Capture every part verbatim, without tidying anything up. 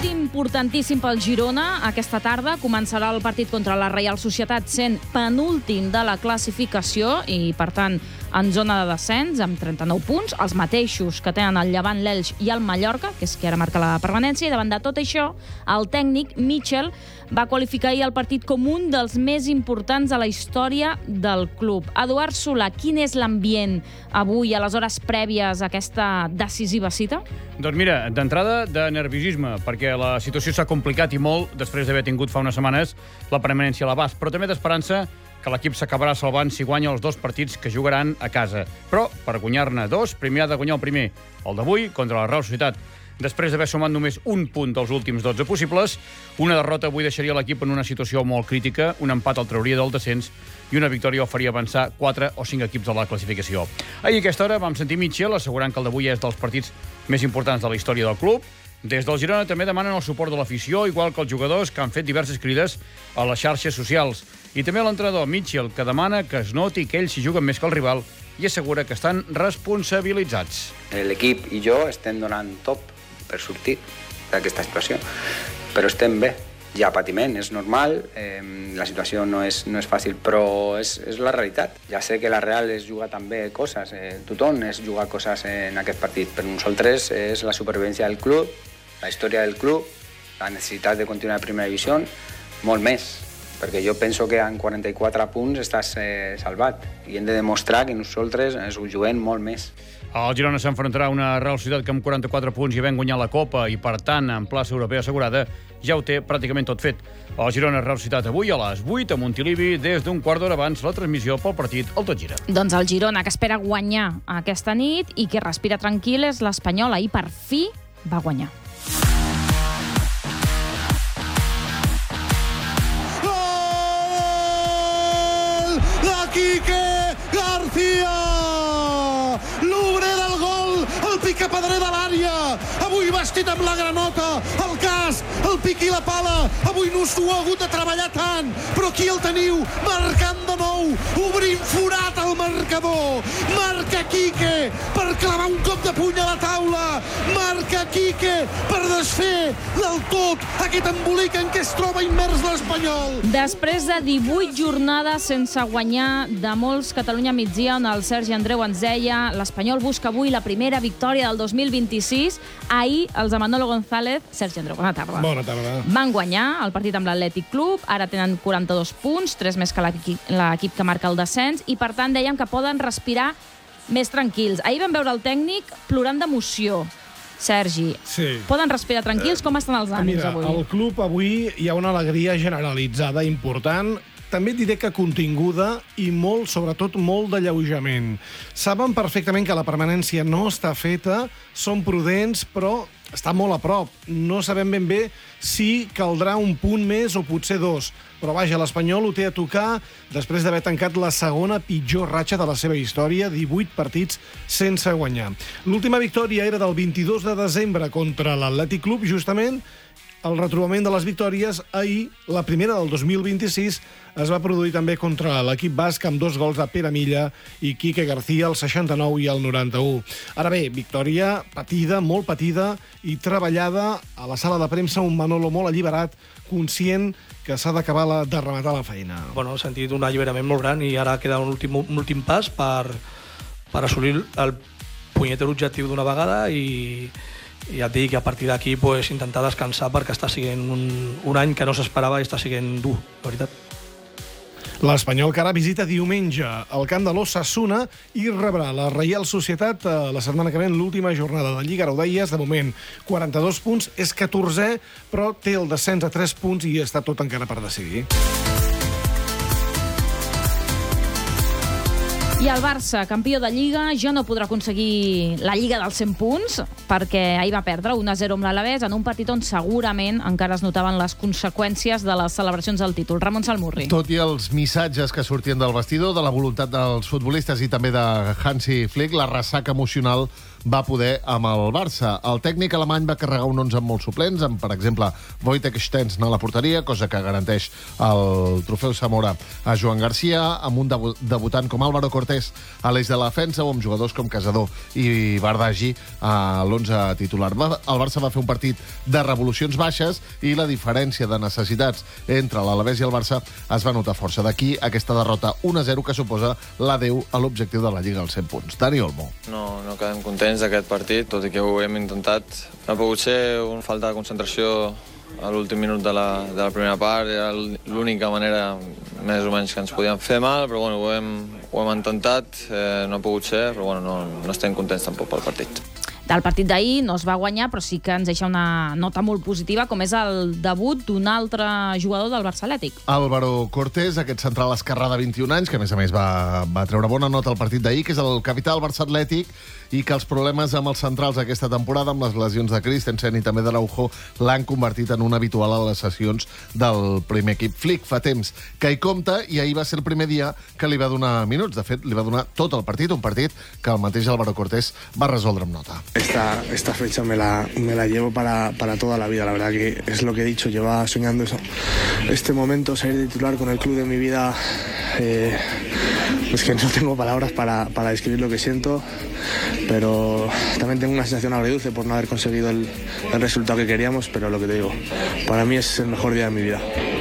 Partit importantíssim pel Girona. Aquesta tarda començarà el partit contra la Reial Societat sent penúltim de la classificació i, per tant, en zona de descens, amb trenta-nou punts, els mateixos que tenen el Llevant, l'Elx i el Mallorca, que és qui ara marca la permanència, i davant de tot això, el tècnic, Mitchell, va qualificar ahir el partit com un dels més importants de la història del club. Eduard Solà, quin és l'ambient avui, a les hores prèvies a aquesta decisiva cita? Doncs mira, d'entrada, de nerviosisme, perquè la situació s'ha complicat i molt després d'haver tingut fa unes setmanes la permanència a l'abast, però també d'esperança que l'equip s'acabarà salvant si guanya els dos partits que jugaran a casa. Però, per guanyar-ne dos, primer ha de guanyar el primer, el d'avui, contra la Real Societat. Després d'haver sumat només un punt dels últims dotze possibles, una derrota avui deixaria l'equip en una situació molt crítica, un empat el trauria del descens i una victòria el faria avançar quatre o cinc equips a la classificació. Ahir a aquesta hora vam sentir Mitchell assegurant que el d'avui és dels partits més importants de la història del club. Des del Girona també demanen el suport de l'afició, igual que els jugadors que han fet diverses crides a les xarxes socials. I també l'entrenador Mitchell, que demana que es noti que ells s'hi juguen més que el rival i assegura que estan responsabilitzats. L'equip i jo estem donant top per sortir d'aquesta situació, però estem bé. Hi ha patiment, és normal, eh, la situació no és, no és fàcil, però és, és la realitat. Ja sé que la Real es juga també coses, eh, tothom es juga coses en aquest partit, però nosaltres és la supervivència del club, la història del club, la necessitat de continuar a primera divisió, molt més, perquè jo penso que en quaranta-quatre punts estàs eh, salvat i hem de demostrar que nosaltres ens ho juguem molt més. El Girona s'enfrontarà a una Real Societat que amb quaranta-quatre punts i havent guanyat la Copa i, per tant, en plaça europea assegurada, ja ho té pràcticament tot fet. El Girona Real Societat avui a les vuit a Montilivi, des d'un quart d'hora abans la transmissió pel partit al Tot Gira. Doncs el Girona, que espera guanyar aquesta nit i que respira tranquil, és l'Espanyol. Ahir, per fi, va guanyar. De Quique García! L'obrer del gol, el picapedrer de l'àrea, avui vestit amb la granota, el casc, el pic i la pala, avui no s'ho ha hagut de treballar tant, però aquí el teniu, marcant de nou, obrint forat al marcador, marca Quique per clavar un cop de puny a la taula, marca Quique per desfer del tot aquest embolic en què es troba immers l'Espanyol. Després de divuit jornades sense guanyar de molts Catalunya-migdia, on el Sergi Andreu ens deia l'Espanyol busca avui la primera victòria del dos mil vint-i-sis. Ahir els de Manolo González, Sergi Andreu, bona tarda. Bona tarda. Van guanyar el partit amb l'Atlètic Club, ara tenen quaranta-dos punts, tres més que l'equip que marca el descens, i per tant dèiem que poden respirar més tranquils. Ahir vam veure el tècnic plorant d'emoció. Sergi, sí. Poden respirar tranquils? Com estan els ànims Mira, avui? Al club avui hi ha una alegria generalitzada important, també et diré que continguda i molt, sobretot, molt d'alleujament. Saben perfectament que la permanència no està feta, són prudents, però està molt a prop. No sabem ben bé si caldrà un punt més o potser dos. Però vaja, l'Espanyol ho té a tocar després d'haver tancat la segona pitjor ratxa de la seva història, divuit partits sense guanyar. L'última victòria era del vint-i-dos de desembre contra l'Atlètic Club, justament. El retrobament de les victòries, ahir, la primera del dos mil vint-i-sis, es va produir també contra l'equip basc amb dos gols de Pere Milla i Quique García, al seixanta-nou i al noranta-u. Ara bé, victòria patida, molt patida i treballada a la sala de premsa, un Manolo molt alliberat, conscient que s'ha d'acabar de rematar la feina. Bueno, he sentit un alliberament molt gran i ara queda un últim, un últim pas per, per assolir el punyeter objectiu d'una vegada i... i ja et dic que a partir d'aquí pues, intentar descansar perquè està sent un, un any que no s'esperava i està sent dur, la veritat. L'Espanyol que ara visita diumenge al camp de l'Ossassuna i rebrà la Reial Societat la setmana que ve en l'última jornada de Lliga. Ara ho deies, de moment quaranta-dos punts, és catorzè, però té el descens a tres punts i està tot encara per decidir. I el Barça, campió de Lliga, ja no podrà aconseguir la Lliga dels cent punts perquè ahir va perdre un a zero amb l'Alavés en un partit on segurament encara es notaven les conseqüències de les celebracions del títol. Ramon Salmurri. Tot i els missatges que sortien del vestidor, de la voluntat dels futbolistes i també de Hansi Flick, la ressaca emocional va poder amb el Barça. El tècnic alemany va carregar un onze amb molts suplents, amb, per exemple, Wojtek Szczęsny a la porteria, cosa que garanteix el trofeu Zamora a Joan Garcia, amb un debu debutant com Álvaro Cortés a l'eix de la defensa o amb jugadors com Casador i Bardagi a l'onze titular. El Barça va fer un partit de revolucions baixes i la diferència de necessitats entre l'Alavés i el Barça es va notar força. D'aquí aquesta derrota un a zero que suposa l'adeu a l'objectiu de la Lliga als cent punts. Dani Olmo. No, no quedem contents d'aquest partit, tot i que ho hem intentat. Ha pogut ser una falta de concentració a l'últim minut de la, de la primera part. Era l'única manera més o menys que ens podíem fer mal, però bueno, ho hem, ho hem intentat, eh, no ha pogut ser, però bueno, no, no estem contents tampoc pel partit. Del partit d'ahir no es va guanyar, però sí que ens deixa una nota molt positiva, com és el debut d'un altre jugador del Barça Atlètic. Álvaro Cortés, aquest central esquerrà de vint-i-un anys, que a més a més va, va treure bona nota al partit d'ahir, que és el capità del Barça Atlètic, i que els problemes amb els centrals aquesta temporada, amb les lesions de Christensen i també d'Araujo, l'han convertit en un habitual a les sessions del primer equip. Flick fa temps que hi compta i ahir va ser el primer dia que li va donar minuts. De fet, li va donar tot el partit, un partit que el mateix Álvaro Cortés va resoldre amb nota. Esta, esta fecha me la, me la llevo para, para toda la vida, la verdad que es lo que he dicho, llevaba soñando eso. Este momento, salir de titular con el club de mi vida, eh, es que no tengo palabras para, para describir lo que siento, pero también tengo una sensación agridulce por no haber conseguido el, el resultado que queríamos, pero lo que te digo, para mí es el mejor día de mi vida.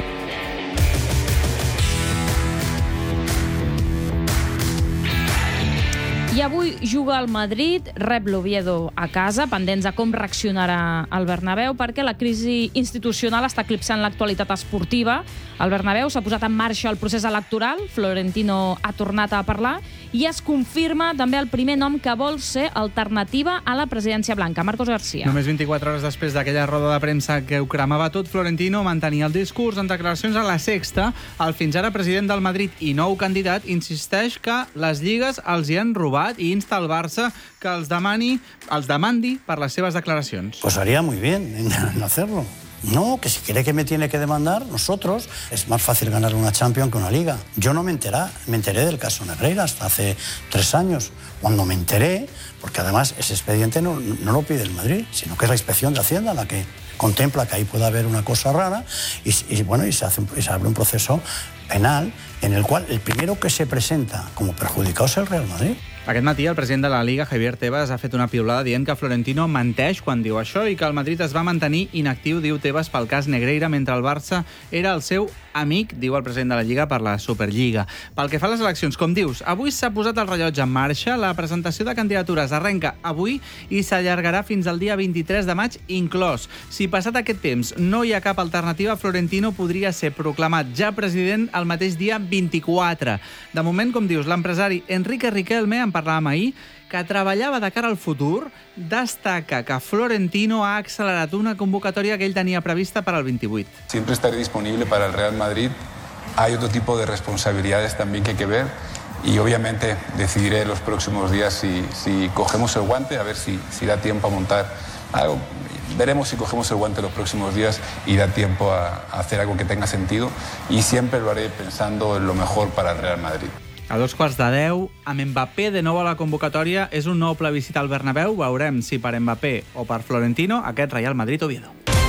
I avui juga el Madrid, rep l'Oviedo a casa, pendents de com reaccionarà el Bernabéu, perquè la crisi institucional està eclipsant l'actualitat esportiva. Al Bernabéu s'ha posat en marxa el procés electoral, Florentino ha tornat a parlar, i es confirma també el primer nom que vol ser alternativa a la presidència blanca, Marcos García. Només vint-i-quatre hores després d'aquella roda de premsa que ho cremava tot, Florentino mantenia el discurs en declaracions a la Sexta. El fins ara president del Madrid i nou candidat insisteix que les lligues els hi han robat i insta al Barça que els demani, els demandi per les seves declaracions. Pues haría muy bien en hacerlo. No, que si quiere que me tiene que demandar, nosotros, es más fácil ganar una Champions que una Liga. Yo no me enteré, me enteré del caso Negreira hasta hace tres años. Cuando me enteré, porque además ese expediente no, no lo pide el Madrid, sino que es la Inspección de Hacienda la que contempla que ahí puede haber una cosa rara y, y bueno, y se, hace un, y se abre un proceso penal en el cual el primero que se presenta como perjudicado es el Real Madrid. Aquest matí el president de la Liga, Javier Tebas, ha fet una piulada dient que Florentino menteix quan diu això i que el Madrid es va mantenir inactiu, diu Tebas, pel cas Negreira, mentre el Barça era el seu amic, diu el president de la Lliga, per la Superliga. Pel que fa a les eleccions, com dius, avui s'ha posat el rellotge en marxa, la presentació de candidatures arrenca avui i s'allargarà fins al dia vint-i-tres de maig inclòs. Si passat aquest temps no hi ha cap alternativa, Florentino podria ser proclamat ja president el mateix dia vint-i-quatre. De moment, com dius, l'empresari Enrique Riquelme, en parlàvem ahir, que treballava de cara al futur, destaca que Florentino ha accelerat una convocatòria que ell tenia prevista para el veintiocho. Siempre estaré disponible para el Real Madrid. Hay otro tipo de responsabilidades también que hay que ver y obviamente decidiré los próximos días si, si cogemos el guante, a ver si, si da tiempo a montar algo. Veremos si cogemos el guante los próximos días y da tiempo a, a hacer algo que tenga sentido y siempre lo haré pensando en lo mejor para el Real Madrid. A dos quarts de deu, amb Mbappé de nou a la convocatòria, és un nou plebiscit al Bernabéu. Veurem si per Mbappé o per Florentino aquest Real Madrid-Oviedo.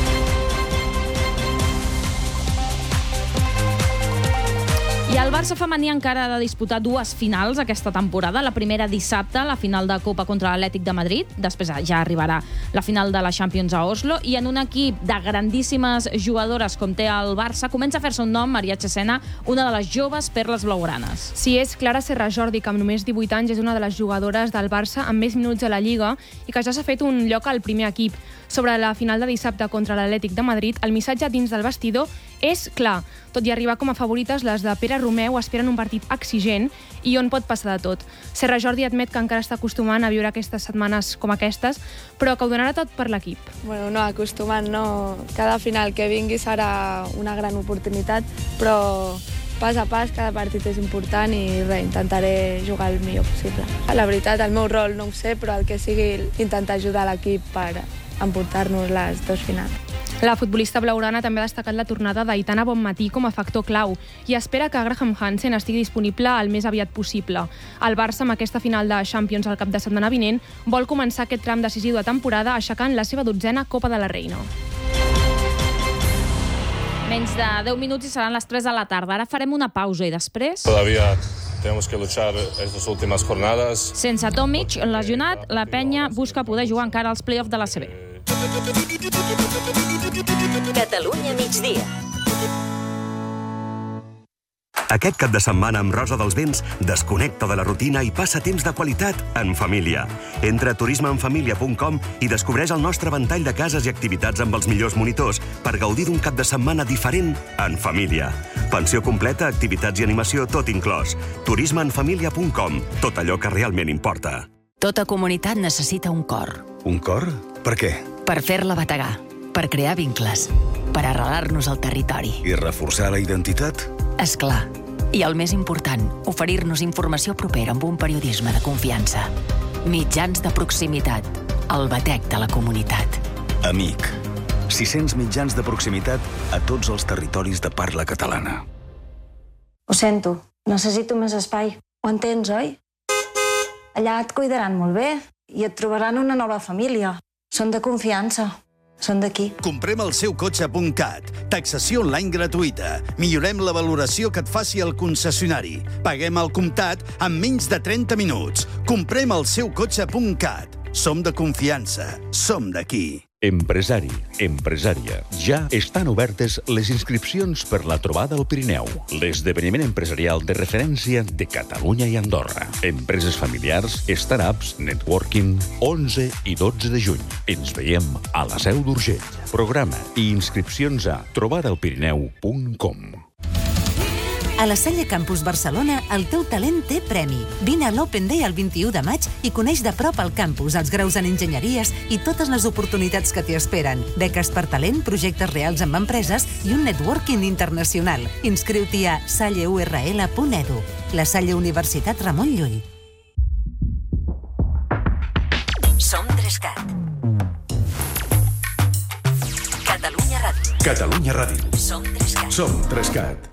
I el Barça femení encara ha de disputar dues finals aquesta temporada. La primera dissabte, la final de Copa contra l'Atlètic de Madrid. Després ja arribarà la final de la Champions a Oslo. I en un equip de grandíssimes jugadores com té el Barça, comença a fer-se un nom, Maria Chesena, una de les joves perles blaugranes. Sí, és Clara Serra Jordi, que amb només divuit anys és una de les jugadores del Barça amb més minuts a la Lliga i que ja s'ha fet un lloc al primer equip. Sobre la final de dissabte contra l'Atlètic de Madrid, el missatge dins del vestidor és clar. Tot i arribar com a favorites, les de Pere Romeu esperen un partit exigent i on pot passar de tot. Serra Jordi admet que encara està acostumant a viure aquestes setmanes com aquestes, però que ho donarà tot per l'equip. Bueno, no, acostumant no. Cada final que vingui serà una gran oportunitat, però pas a pas cada partit és important i res, intentaré jugar el millor possible. La veritat, el meu rol no ho sé, però el que sigui intentar ajudar l'equip per emportar-nos les dos finals. La futbolista blaugrana també ha destacat la tornada d'Aitana Bonmatí com a factor clau i espera que Graham Hansen estigui disponible el més aviat possible. El Barça, amb aquesta final de Champions al cap de setmana vinent, vol començar aquest tram decisiu de temporada aixecant la seva dotzena Copa de la Reina. Menys de deu minuts i seran les tres de la tarda. Ara farem una pausa i després... Todavía tenemos que luchar estas últimas jornadas. Sense Tomic, lesionat, la penya busca poder jugar encara als play-off de la C B. Catalunya migdia. Aquest cap de setmana amb Rosa dels Vents desconnecta de la rutina i passa temps de qualitat en família. Entra a turisme en família punt com i descobreix el nostre ventall de cases i activitats amb els millors monitors per gaudir d'un cap de setmana diferent en família. Pensió completa, activitats i animació, tot inclòs. turisme en família punt com. Tot allò que realment importa. Tota comunitat necessita un cor. Un cor? Per què? Per fer-la bategar, per crear vincles, per arrelar-nos al territori. I reforçar la identitat? És clar. I el més important, oferir-nos informació propera amb un periodisme de confiança. Mitjans de proximitat, el batec de la comunitat. Amic. sis-cents mitjans de proximitat a tots els territoris de parla catalana. Ho sento, necessito més espai. Ho entens, oi? Allà et cuidaran molt bé i et trobaran una nova família. Són de confiança. Són d'aquí. Comprem el seu cotxe punt cat. Taxació online gratuïta. Millorem la valoració que et faci el concessionari. Paguem al comptat en menys de trenta minuts. Comprem el seu cotxe punt cat. Som de confiança. Som d'aquí. Empresari, empresària. Ja estan obertes les inscripcions per la Trobada al Pirineu, l'esdeveniment empresarial de referència de Catalunya i Andorra. Empreses familiars, startups, networking, onze i dotze de juny. Ens veiem a la Seu d'Urgell. Programa i inscripcions a trobada al pirineu punt com. A la Salle Campus Barcelona, el teu talent té premi. Vine a l'Open Day el vint-i-u de maig i coneix de prop el campus, els graus en enginyeries i totes les oportunitats que t'hi esperen. Beques per talent, projectes reals amb empreses i un networking internacional. Inscriu-t'hi a salle u erre ele punt edu. La Salle Universitat Ramon Llull. Som Trescat. Catalunya Ràdio. Catalunya Ràdio. Som Trescat. Som Trescat.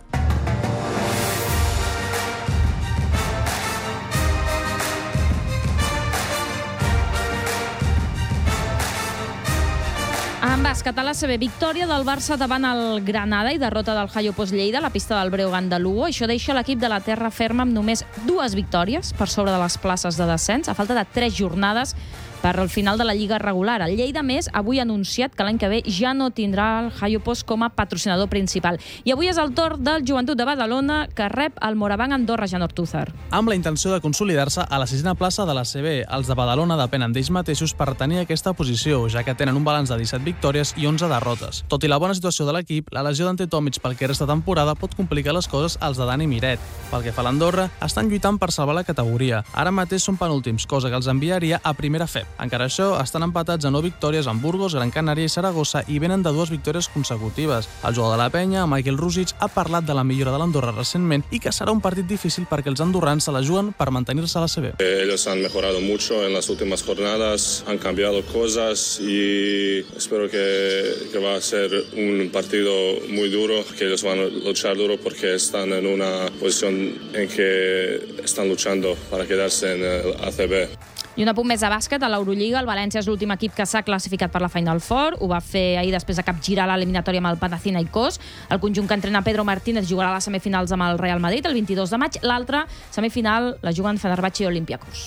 En bàsquet a la C B, victòria del Barça davant el Granada i derrota del Hayo Post Lleida a la pista del Breogán de Lugo. Això deixa l'equip de la terra ferma amb només dues victòries per sobre de les places de descens, a falta de tres jornades per al final de la Lliga regular. El Lleida, més, avui ha anunciat que l'any que ve ja no tindrà el Hayo Post com a patrocinador principal. I avui és el torn del Joventut de Badalona, que rep el Moraván Andorra, Jan Ortúzar. Amb la intenció de consolidar-se a la sisena plaça de la C B, els de Badalona depenen d'ells mateixos per tenir aquesta posició, ja que tenen un balanç de disset victòries i onze derrotes. Tot i la bona situació de l'equip, la lesió d'Ante Tomic pel que resta temporada pot complicar les coses als de Dani Miret. Pel que fa a l'Andorra, estan lluitant per salvar la categoria. Ara mateix són penúltims, cosa que els enviaria a primera F E B. Encara això, estan empatats a nou victòries amb Burgos, Gran Canària i Saragossa i venen de dues victòries consecutives. El jugador de la penya, Michael Rusic, ha parlat de la millora de l'Andorra recentment i que serà un partit difícil perquè els andorrans se la juguen per mantenir-se a la C B. Ellos han mejorado mucho en las últimas jornadas, han cambiado cosas y espero que, que va a ser un partido muy duro, que ellos van a luchar duro porque están en una posición en que están luchando para quedarse en el A C B. I un apunt més a bàsquet, a l'Eurolliga, el València és l'últim equip que s'ha classificat per la Final Four. Ho va fer ahir després de capgirar l'eliminatòria amb el Panathinaikos. El conjunt que entrena Pedro Martínez jugarà a les semifinals amb el Real Madrid el vint-i-dos de maig. L'altra semifinal la juguen Fenerbahçe i Olympiacos.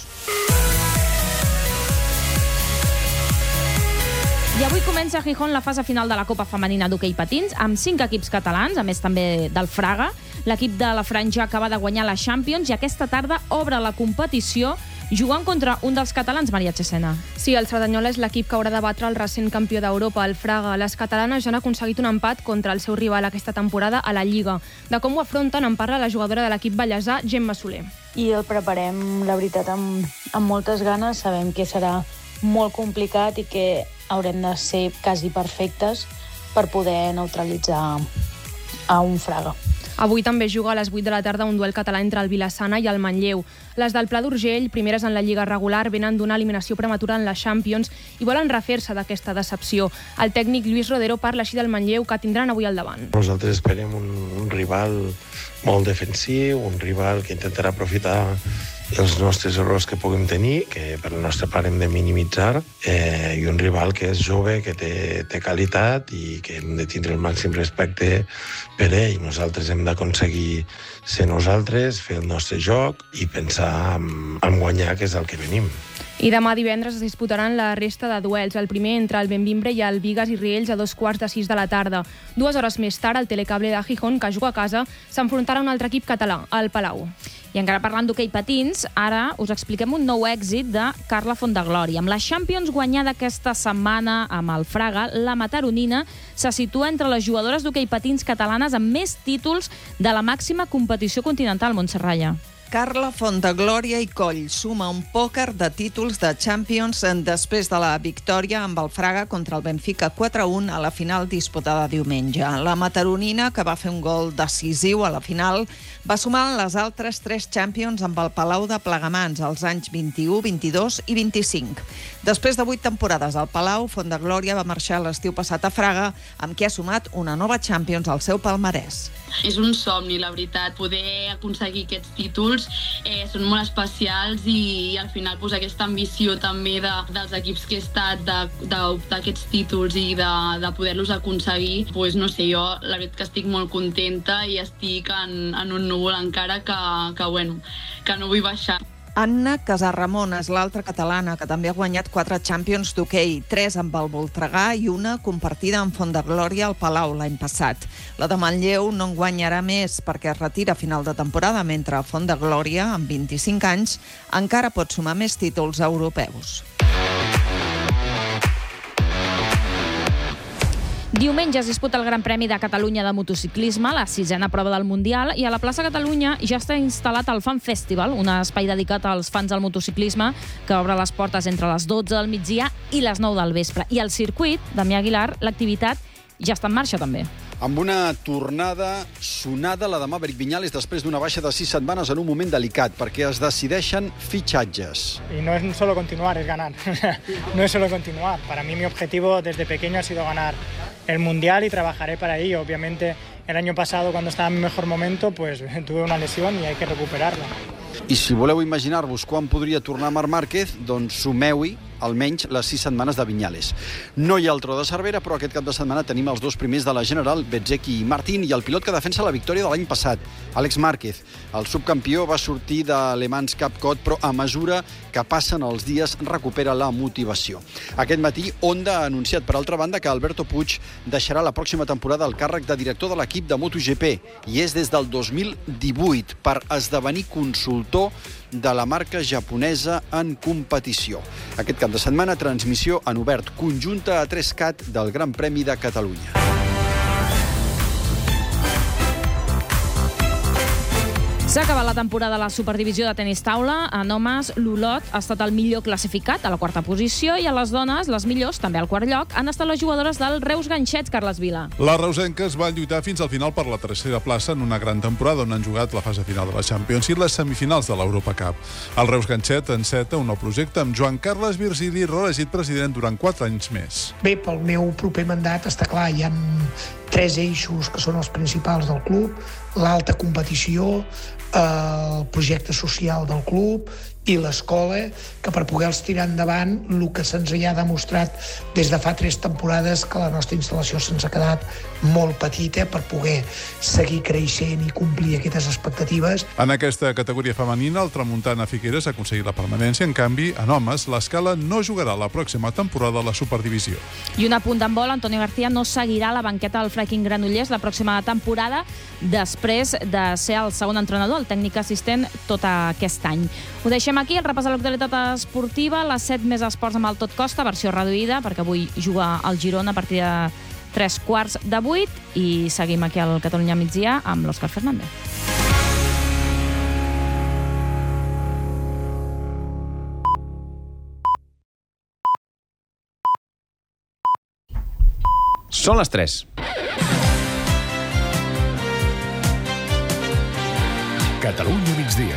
I avui comença a Gijón la fase final de la Copa Femenina d'Hoquei Patins, amb cinc equips catalans, a més també del Fraga. L'equip de la Franja acaba de guanyar la Champions i aquesta tarda obre la competició jugant contra un dels catalans, Maria Chesena. Sí, el Cerdanyola és l'equip que haurà de batre el recent campió d'Europa, el Fraga. Les catalanes ja han aconseguit un empat contra el seu rival aquesta temporada a la Lliga. De com ho afronten en parla la jugadora de l'equip ballesà, Gemma Soler. I el preparem, la veritat, amb, amb moltes ganes. Sabem que serà molt complicat i que haurem de ser quasi perfectes per poder neutralitzar a un Fraga. Avui també juga a les vuit de la tarda un duel català entre el Vilassana i el Manlleu. Les del Pla d'Urgell, primeres en la Lliga regular, venen d'una eliminació prematura en la Champions i volen refer-se d'aquesta decepció. El tècnic Lluís Rodero parla així del Manlleu, que tindran avui al davant. Nosaltres esperem un, un rival molt defensiu, un rival que intentarà aprofitar els nostres errors que puguem tenir, que per la nostra part hem de minimitzar, eh, i un rival que és jove, que té, té qualitat i que hem de tindre el màxim respecte per ell. Nosaltres hem d'aconseguir ser nosaltres, fer el nostre joc i pensar en, en guanyar, que és el que venim. I demà divendres es disputaran la resta de duels. El primer entre el Benvimbre i el Bigues i Riells a dos quarts de sis de la tarda. Dues hores més tard, el Telecable de Gijón, que juga a casa, s'enfrontarà a un altre equip català, el Palau. I encara parlant d'hoquei patins, ara us expliquem un nou èxit de Carla Fontaglòria. Amb la Champions guanyada aquesta setmana amb el Fraga, la mataronina se situa entre les jugadores d'hoquei patins catalanes amb més títols de la màxima competició continental, Montserrat. Carla Fontaglòria i Coll suma un pòquer de títols de Champions després de la victòria amb el Fraga contra el Benfica quatre a un a la final disputada diumenge. La mataronina, que va fer un gol decisiu a la final, va sumar les altres tres Champions amb el Palau de Plegamans als anys vint-i-u, vint-i-dos i vint-i-cinc. Després de vuit temporades al Palau, Fontaglòria va marxar l'estiu passat a Fraga, amb qui ha sumat una nova Champions al seu palmarès. És un somni, la veritat, poder aconseguir aquests títols. Eh, són molt especials i, i al final pues, aquesta ambició també de, dels equips que he estat d'optar aquests títols i de, de poder-los aconseguir, pues, no sé, jo la veritat que estic molt contenta i estic en, en un núvol encara que, que, bueno, que no vull baixar. Anna Casarramon és l'altra catalana que també ha guanyat quatre Champions d'hoquei, tres amb el Voltregà i una compartida amb Fontaglòria al Palau l'any passat. La de Manlleu no en guanyarà més perquè es retira a final de temporada, mentre Fontaglòria, amb vint-i-cinc anys, encara pot sumar més títols europeus. Diumenge es disputa el Gran Premi de Catalunya de motociclisme, la sisena prova del Mundial, i a la plaça Catalunya ja està instal·lat el Fan Festival, un espai dedicat als fans del motociclisme que obre les portes entre les dotze del migdia i les nou del vespre. I al circuit, Damià Aguilar, l'activitat ja està en marxa també. Amb una tornada sonada, la de Maverick Viñales, després d'una baixa de sis setmanes en un moment delicat, perquè es decideixen fitxatges. Y no es solo continuar, es ganar. No es solo continuar. Para mí mi objetivo desde pequeño ha sido ganar el Mundial y trabajaré para ello. Obviamente el año pasado, cuando estaba en mi mejor momento, pues tuve una lesión y hay que recuperarla. I si voleu imaginar-vos quan podria tornar Marc Márquez, doncs sumeu-hi almenys les sis setmanes de Viñales. No hi ha el Tro de Cervera, però aquest cap de setmana tenim els dos primers de la General, Bezzecchi i Martín, i el pilot que defensa la victòria de l'any passat, Àlex Márquez. El subcampió va sortir de Le Mans Cup Cot, però a mesura que passen els dies recupera la motivació. Aquest matí, Honda ha anunciat, per altra banda, que Alberto Puig deixarà la pròxima temporada el càrrec de director de l'equip de MotoGP, i és des del dos mil divuit, per esdevenir consultor de la marca japonesa en competició. Aquest cap de setmana, transmissió en obert conjunta a tres cat del Gran Premi de Catalunya. S'ha acabat la temporada de la Superdivisió de tenis taula. En homes, l'Olot ha estat el millor classificat, a la quarta posició, i a les dones, les millors, també al quart lloc, han estat les jugadores del Reus Ganxets, Carles Vila. Les reusenques van lluitar fins al final per la tercera plaça en una gran temporada on han jugat la fase final de la Champions i les semifinals de l'Europa Cup. El Reus Ganxet enceta un nou projecte amb Joan Carles Virgili, reelegit president durant quatre anys més. Bé, pel meu proper mandat està clar, hi ha tres eixos que són els principals del club: l'alta competició, el projecte social del club i l'escola, que per poder-los tirar endavant, el que se'ns hi ha demostrat des de fa tres temporades que la nostra instal·lació se'ns ha quedat molt petita per poder seguir creixent i complir aquestes expectatives. En aquesta categoria femenina, el Tramuntana Figueres ha aconseguit la permanència. En canvi, en homes, l'Escala no jugarà la pròxima temporada a la Superdivisió. I un apunt d'handbol, Antonio García no seguirà la banqueta del Freiking Granollers la pròxima temporada, després de ser el segon entrenador, el tècnic assistent, tot aquest any. Ho deixem aquí, el repàs de l'actualitat esportiva, les set més esports amb el Tot Costa, versió reduïda, perquè avui juga el Girona a partir de tres quarts de vuit, i seguim aquí al Catalunya migdia amb l'Òscar Fernández. Són les tres. Catalunya migdia.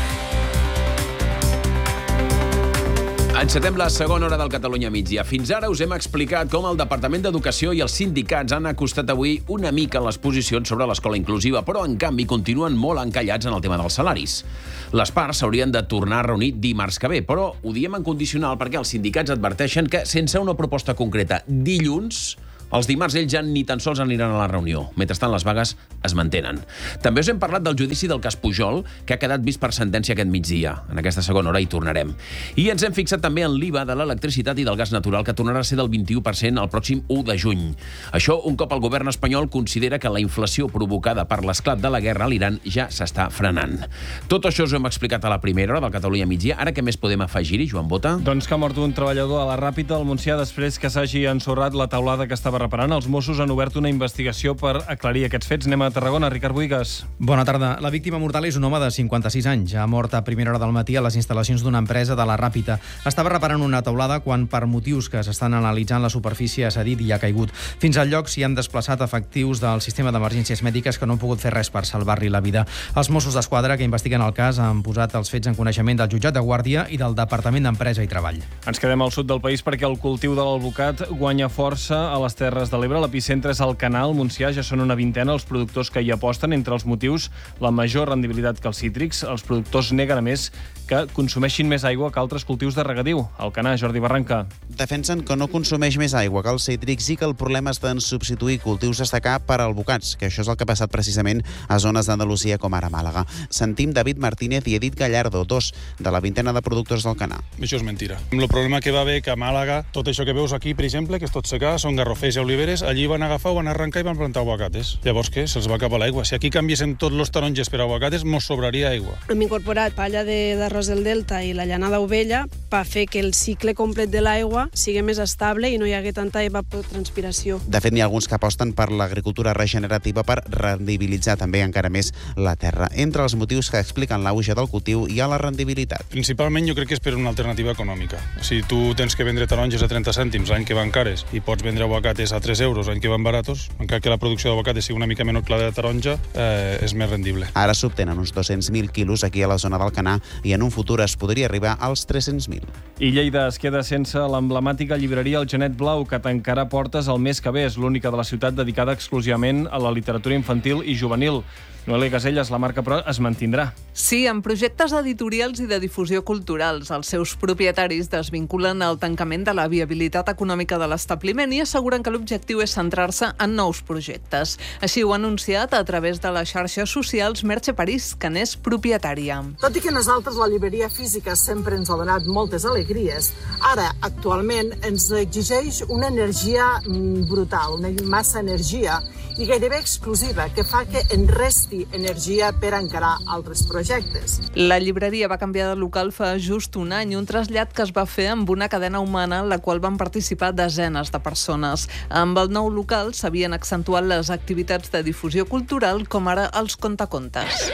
Encetem la segona hora del Catalunya migdia. Fins ara us hem explicat com el Departament d'Educació i els sindicats han acostat avui una mica les posicions sobre l'escola inclusiva, però en canvi continuen molt encallats en el tema dels salaris. Les parts s'haurien de tornar a reunir dimarts que ve, però ho diem en condicional perquè els sindicats adverteixen que sense una proposta concreta dilluns, els dimarts ells ja ni tan sols aniran a la reunió. Mentrestant, les vagues es mantenen. També us hem parlat del judici del cas Pujol, que ha quedat vist per sentència aquest migdia. En aquesta segona hora hi tornarem. I ens hem fixat també en l'I V A de l'electricitat i del gas natural, que tornarà a ser del vint-i-u per cent el pròxim u de juny. Això un cop el govern espanyol considera que la inflació provocada per l'esclat de la guerra a l'Iran ja s'està frenant. Tot això us ho hem explicat a la primera hora del Catalunya migdia. Ara què més podem afegir-hi, Joan Bota? Doncs que ha mort un treballador a la Ràpita al Montsià després que s'hagi ensorrat la teulada que estava reparant. Els Mossos han obert una investigació per aclarir aquests fets. Anem a Tarragona. Ricard Buigas. Bona tarda. La víctima mortal és un home de cinquanta-sis anys. Ha mort a primera hora del matí a les instal·lacions d'una empresa de la Ràpita. Estava reparant una teulada quan, per motius que s'estan analitzant, la superfície ha cedit i ha caigut. Fins al lloc s'hi han desplaçat efectius del sistema d'emergències mèdiques que no han pogut fer res per salvar-li la vida. Els Mossos d'Esquadra, que investiguen el cas, han posat els fets en coneixement del jutjat de Guàrdia i del Departament d'Empresa i Treball. Ens quedem al sud del país perquè el cultiu de l'alvocat guanya força a les Terres de l'Ebre. L'epicentre és el Canal Montsià. Ja són una vintena els productors que hi aposten. Entre els motius, la major rendibilitat que els cítrics. Els productors neguen, a més, que consumeixin més aigua que altres cultius de regadiu. El Canà, Jordi Barranca. Defensen que no consumeix més aigua que els cítrics i que el problema està en substituir cultius destacar per albocats, que això és el que ha passat precisament a zones d'Andalusia com ara Màlaga. Sentim David Martínez i Edith Gallardo, dos de la vintena de productors del Canà. Això és mentira. El problema que va haver que a Màlaga, tot això que veus aquí, per exemple, que és tot secà, són garrofers i oliveres, allí van agafar, van arrencar i van plantar aguacates. Llavors què? Se'ls va acabar l'aigua. Si aquí canviéssim tots els taronges per aguacates, mos sobraria aigua. Hem incorporat palla d'arròs del delta i la llana d'ovella per fer que el cicle complet de l'aigua sigui més estable i no hi hagi tanta evapotranspiració. De fet, n'hi ha alguns que aposten per l'agricultura regenerativa per rendibilitzar també encara més la terra. Entre els motius que expliquen l'auge del cultiu hi ha la rendibilitat. Principalment jo crec que és per una alternativa econòmica. Si tu tens que vendre taronges a trenta cèntims l'any que van cares i pots vendre aguacates a tres euros l'any que van baratos, encara que la producció d'aguacates sigui una mica menor que la de taronja, eh, és més rendible. Ara s'obtenen uns dos-cents mil quilos aquí a la zona del Canà i en un futur es podria arribar als tres-cents mil. I Lleida es queda sense l'emblemàtica llibreria El Genet Blau, que tancarà portes el mes que ve. És l'única de la ciutat dedicada exclusivament a la literatura infantil i juvenil. Noelia Caselles, la marca, però, es mantindrà. Sí, amb projectes editorials i de difusió culturals. Els seus propietaris desvinculen el tancament de la viabilitat econòmica de l'establiment i asseguren que l'objectiu és centrar-se en nous projectes. Així ho ha anunciat a través de les xarxes socials Merche París, que n'és propietària. Tot i que nosaltres la llibreria física sempre ens ha donat moltes alegries, ara, actualment, ens exigeix una energia brutal, una massa energia i gairebé exclusiva, que fa que en resti energia per encarar altres projectes. La llibreria va canviar de local fa just un any, un trasllat que es va fer amb una cadena humana en la qual van participar desenes de persones. Amb el nou local s'havien accentuat les activitats de difusió cultural, com ara els contacontes.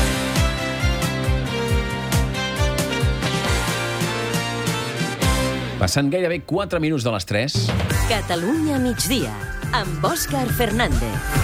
Passant gairebé quatre minuts de les tres. Catalunya migdia, amb Òscar Fernández.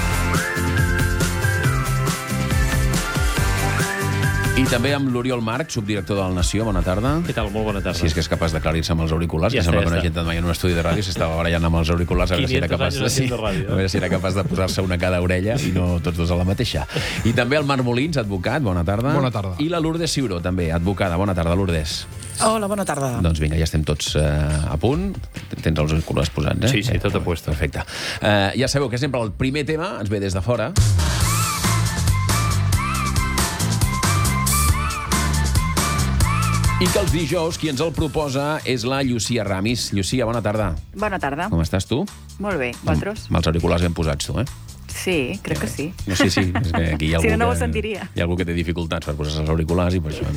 I també amb l'Oriol Marc, subdirector del Nació. Bona tarda. Què tal? Molt bona tarda. Si és que és capaç d'aclarir-se amb els auriculars, ja que sembla està, que no ja hagi entrat mai en un estudi de ràdio, s'estava barallant amb els auriculars, a veure si era capaç de, sí, ràdio, a veure si era capaç de posar-se una a cada orella i no tots dos a la mateixa. I també el Marc Molins, advocat. Bona tarda. Bona tarda. I la Lourdes Ciuró, també, advocada. Bona tarda, Lourdes. Hola, bona tarda. Doncs vinga, ja estem tots uh, a punt. Tens els auriculars posats, eh? Sí, sí, tot a puesto. Perfecte. Uh, ja sabeu que sempre el primer tema ens ve des de fora. I que els dijous qui ens el proposa és la Llucia Ramis. Llucia, bona tarda. Bona tarda. Com estàs tu? Molt bé, vosaltres? Amb els auriculars ben posats, tu, eh? Sí, crec que sí. No, sí, sí. És que aquí hi ha si algú no, no ho que, sentiria. Hi ha algú que té dificultats per posar-se els auriculars i per això...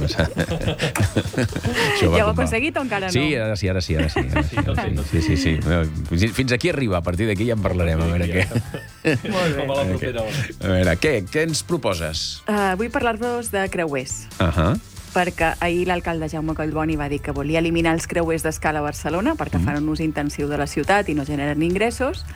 això ja ho ha aconseguit o encara no? Sí, ara sí, ara sí, ara sí. Ara sí, sí, sí, sí. Fins aquí arriba, a partir d'aquí ja en parlarem, a veure què. Molt bé. A veure, què, què ens proposes? Uh, vull parlar-vos de creuers. Ahà. Perquè ahir l'alcalde Jaume Collboni va dir que volia eliminar els creuers d'escala a Barcelona perquè fan un ús intensiu de la ciutat i no generen ingressos,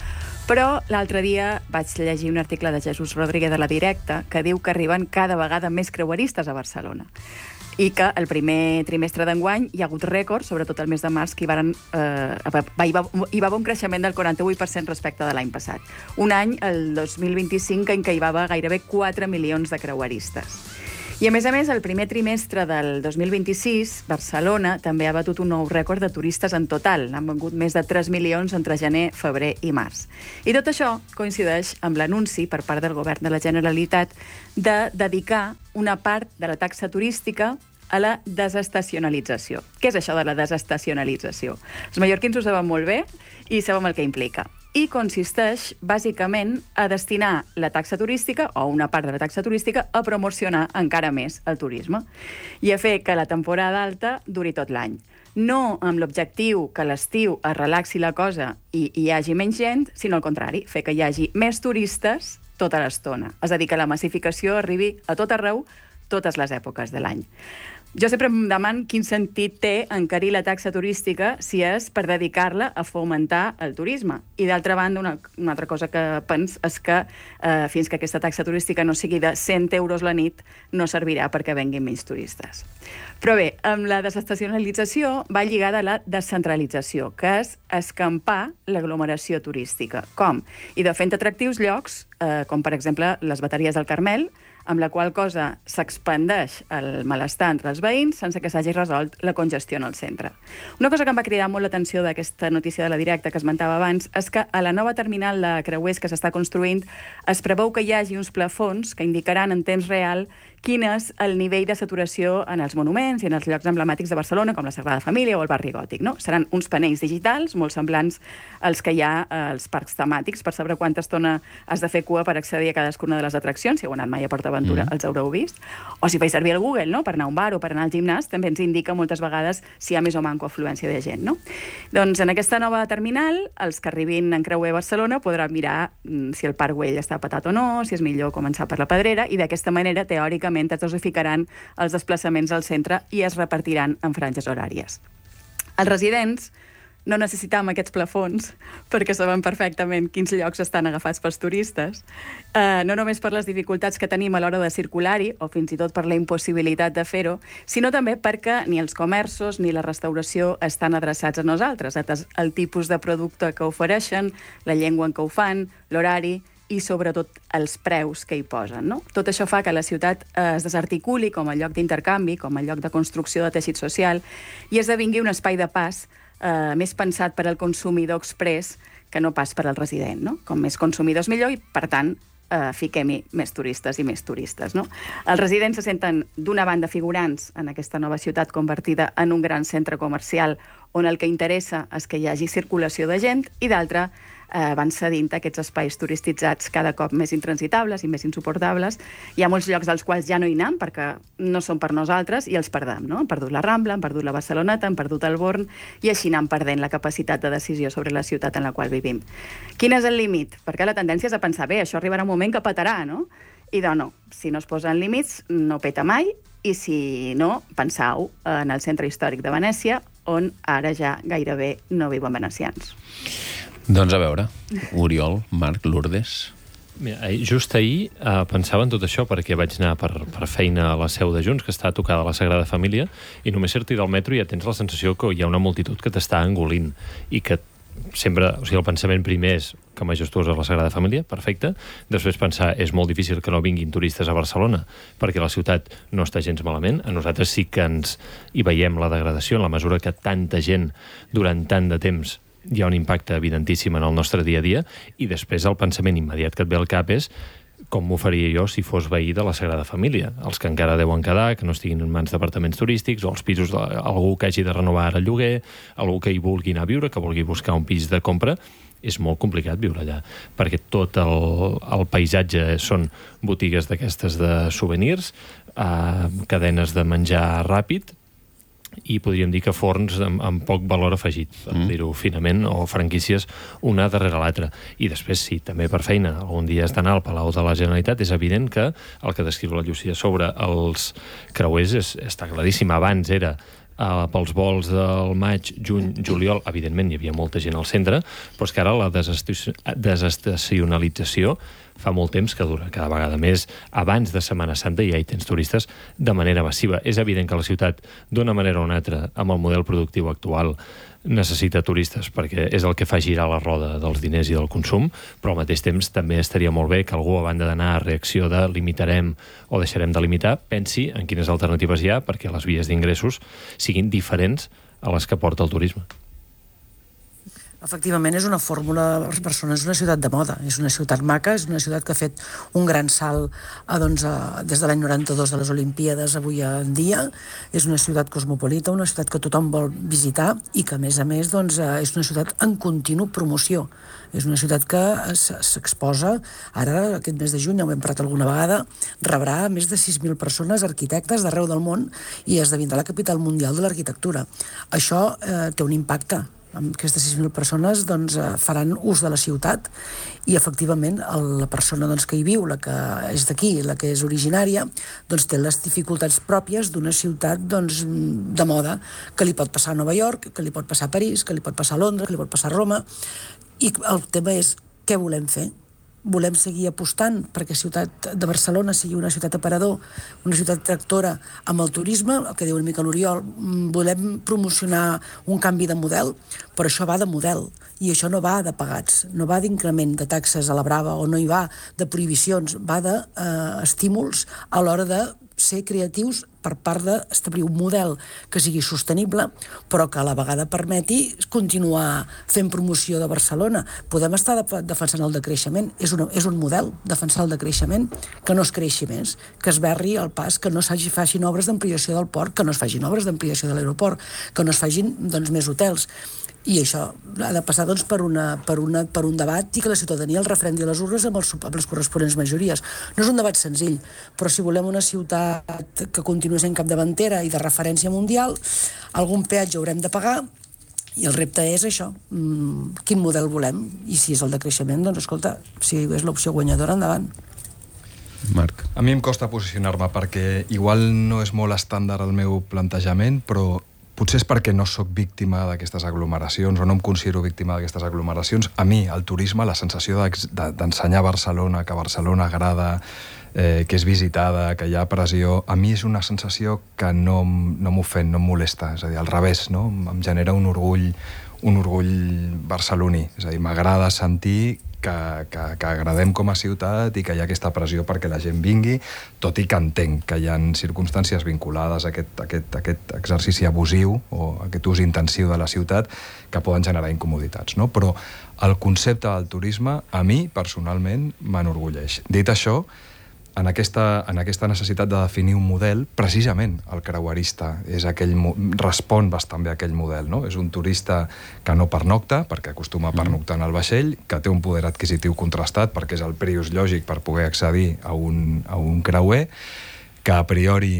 Però l'altre dia vaig llegir un article de Jesús Rodríguez de La Directa que diu que arriben cada vegada més creueristes a Barcelona i que el primer trimestre d'enguany hi ha hagut rècords, sobretot el mes de març, que hi, varen, eh, hi, va, hi va haver un creixement del quaranta-vuit per cent respecte de l'any passat. Un any, el dos mil vint-i-cinc, en què hi va haver gairebé quatre milions de creueristes. I, a més a més, el primer trimestre del dos mil vint-i-sis, Barcelona també ha batut un nou rècord de turistes en total. Han vengut més de tres milions entre gener, febrer i març. I tot això coincideix amb l'anunci per part del govern de la Generalitat de dedicar una part de la taxa turística a la desestacionalització. Què és això de la desestacionalització? Els mallorquins ho saben molt bé i sabem el que implica. I consisteix, bàsicament, a destinar la taxa turística, o una part de la taxa turística, a promocionar encara més el turisme i a fer que la temporada alta duri tot l'any. No amb l'objectiu que a l'estiu es relaxi la cosa i hi hagi menys gent, sinó al contrari, fer que hi hagi més turistes tota l'estona. És a dir, que la massificació arribi a tot arreu, totes les èpoques de l'any. Jo sempre em demano quin sentit té encarir la taxa turística si és per dedicar-la a fomentar el turisme. I d'altra banda, una, una altra cosa que pens és que eh, fins que aquesta taxa turística no sigui de cent euros la nit, no servirà perquè venguin menys turistes. Però bé, amb la desestacionalització va lligada a la descentralització, que és escampar l'aglomeració turística. Com? I de fent atractius llocs, eh, com per exemple les bateries del Carmel, amb la qual cosa s'expandeix el malestar entre els veïns sense que s'hagi resolt la congestió en el centre. Una cosa que em va cridar molt l'atenció d'aquesta notícia de La Directa que esmentava abans és que a la nova terminal de creuers que s'està construint es preveu que hi hagi uns plafons que indicaran en temps real quin és el nivell de saturació en els monuments i en els llocs emblemàtics de Barcelona, com la Sagrada Família o el Barri Gòtic. No? Seran uns panells digitals molt semblants als que hi ha als parcs temàtics per saber quanta estona has de fer cua per accedir a cadascuna de les atraccions. Si heu anat mai a PortAventura, mm. els haureu vist. O si feu servir el Google, no? Per anar a un bar o per anar al gimnàs, també ens indica moltes vegades si hi ha més o manco afluència de gent. No? Doncs en aquesta nova terminal, els que arribin en creuer a Barcelona podran mirar si el Parc Güell està patat o no, si és millor començar per la Pedrera, i d'aquesta manera, teòricament, es dosificaran els desplaçaments al centre i es repartiran en franges horàries. Els residents no necessitam aquests plafons perquè sabem perfectament quins llocs estan agafats pels turistes, eh, no només per les dificultats que tenim a l'hora de circular-hi, o fins i tot per la impossibilitat de fer-ho, sinó també perquè ni els comerços ni la restauració estan adreçats a nosaltres, el tipus de producte que ofereixen, la llengua en què ho fan, l'horari i sobretot els preus que hi posen. No? Tot això fa que la ciutat es desarticuli com a lloc d'intercanvi, com a lloc de construcció de teixit social i esdevingui un espai de pas eh, més pensat per al consumidor express que no pas per al resident. No? Com més consumidors millor i, per tant, eh, fiquem-hi més turistes i més turistes. No? Els residents se senten, d'una banda, figurants en aquesta nova ciutat convertida en un gran centre comercial on el que interessa és que hi hagi circulació de gent i, d'altra, eh, van cedint aquests espais turistitzats cada cop més intransitables i més insuportables. Hi ha molts llocs dels quals ja no hi anem perquè no són per nosaltres i els perdem. No? Han perdut la Rambla, han perdut la Barceloneta, han perdut el Born i així anem perdent la capacitat de decisió sobre la ciutat en la qual vivim. Quin és el límit? Perquè la tendència és a pensar, bé, això arribarà un moment que petarà, no? I doncs no, si no es posen límits no peta mai i si no, pensau en el centre històric de Venècia on ara ja gairebé no viuen venecians. Doncs a veure, Oriol, Marc, Lourdes... Mira, just ahir eh, pensava en tot això perquè vaig anar per, per feina a la seu de Junts, que està tocada a la Sagrada Família, i només sortir del metro ja tens la sensació que hi ha una multitud que t'està engolint i que sempre, o sigui, el pensament primer és que majestuosa la Sagrada Família, perfecte. Després pensar, és molt difícil que no vinguin turistes a Barcelona, perquè la ciutat no està gens malament. A nosaltres sí que ens hi veiem la degradació en la mesura que tanta gent durant tant de temps hi ha un impacte evidentíssim en el nostre dia a dia, i després el pensament immediat que et ve al cap és com m'ho faria jo si fos veí de la Sagrada Família. Els que encara deuen quedar, que no estiguin en mans d'apartaments turístics, o els pisos d'algú que hagi de renovar ara el lloguer, algú que hi vulgui anar a viure, que vulgui buscar un pis de compra. És molt complicat viure allà, perquè tot el, el paisatge són botigues d'aquestes de souvenirs, eh, cadenes de menjar ràpid, i podríem dir que forns amb, amb poc valor afegit, per mm. dir-ho finament, o franquícies una darrere l'altra. I després, sí, també per feina, algun dia has d'anar al Palau de la Generalitat, és evident que el que descriu la Llucia sobre els creuers és, està claríssim. Abans era Uh, pels vols del maig, juny, juliol, evidentment hi havia molta gent al centre, però és que ara la desestacionalització fa molt temps que dura, cada vegada més. Abans de Setmana Santa ja hi tens turistes de manera massiva. És evident que la ciutat, d'una manera o una altra, amb el model productiu actual, necessita turistes perquè és el que fa girar la roda dels diners i del consum, però al mateix temps també estaria molt bé que algú, a banda d'anar a reacció de limitarem o deixarem de limitar, pensi en quines alternatives hi ha perquè les vies d'ingressos siguin diferents a les que porta el turisme. Efectivament, és una fórmula per Barcelona, és una ciutat de moda, és una ciutat maca, és una ciutat que ha fet un gran salt a, doncs, a, des de l'any noranta-dos de les Olimpíades avui en dia. És una ciutat cosmopolita, una ciutat que tothom vol visitar i que, a més a més, doncs, és una ciutat en continu promoció. És una ciutat que s'exposa, ara, aquest mes de juny, ho hem parlat alguna vegada, rebrà més de sis mil persones, arquitectes d'arreu del món, i esdevindrà la capital mundial de l'arquitectura. Això eh, té un impacte. Aquestes sis mil persones doncs, faran ús de la ciutat i, efectivament, la persona doncs, que hi viu, la que és d'aquí, la que és originària, doncs, té les dificultats pròpies d'una ciutat doncs, de moda, que li pot passar a Nova York, que li pot passar a París, que li pot passar a Londres, que li pot passar a Roma. I el tema és què volem fer? Volem seguir apostant perquè la ciutat de Barcelona sigui una ciutat aparador, una ciutat tractora amb el turisme, el que diu una mica l'Oriol, volem promocionar un canvi de model, però això va de model, i això no va de pagats, no va d'increment de taxes a la brava, o no hi va de prohibicions, va d'estímuls eh, a l'hora de ser creatius per part d'establir un model que sigui sostenible, però que a la vegada permeti continuar fent promoció de Barcelona. Podem estar defensant el decreixement, és, una, és un model defensar el decreixement, que no es creixi més, que es berri el pas, que no es facin obres d'ampliació del port, que no es facin obres d'ampliació de l'aeroport, que no es facin doncs, més hotels. I això ha de passar doncs, per, una, per, una, per un debat i que la ciutadania el refrendi a les urnes amb, els, amb les corresponents majories. No és un debat senzill, però si volem una ciutat que continuï sent capdavantera i de referència mundial, algun peatge haurem de pagar i el repte és això, mmm, quin model volem, i si és el de creixement, doncs escolta, si és l'opció guanyadora, endavant. Marc. A mi em costa posicionar-me perquè igual no és molt estàndard el meu plantejament, però potser és perquè no sóc víctima d'aquestes aglomeracions o no em considero víctima d'aquestes aglomeracions. A mi, el turisme, la sensació d'ensenyar a Barcelona, que Barcelona agrada, eh, que és visitada, que hi ha pressió, a mi és una sensació que no, no m'ofèn, no em molesta. És a dir, al revés, no? Em genera un orgull, un orgull barceloní. És a dir, m'agrada sentir Que, que, que agradem com a ciutat i que hi ha aquesta pressió perquè la gent vingui, tot i que entenc que hi ha circumstàncies vinculades a aquest, a aquest, a aquest exercici abusiu o aquest ús intensiu de la ciutat que poden generar incomoditats, no? Però el concepte del turisme, a mi, personalment, m'enorgulleix. Dit això, en aquesta, en aquesta necessitat de definir un model, precisament el creuerista és aquell, respon bastant bé a aquell model, no? És un turista que no pernocta, perquè acostuma a pernoctar en el vaixell, que té un poder adquisitiu contrastat, perquè és el Prius lògic per poder accedir a un, a un creuer, que a priori,